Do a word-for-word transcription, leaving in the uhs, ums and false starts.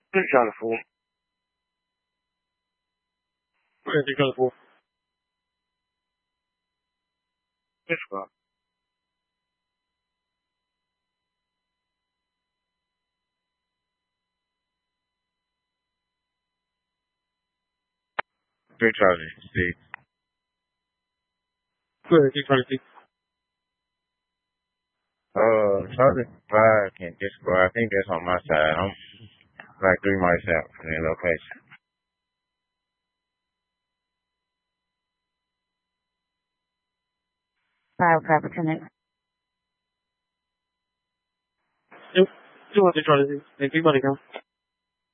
对Charlie Four. Okay,对Charlie Four. Yes, sir. Three Charlie Six. Okay,对Charlie Six. Uh, Charlie Five can just go. I think that's on my side. I'm like three miles out from the location. Five Papa Connect. Yep. Two one three Charlie Six. Thank you, buddy.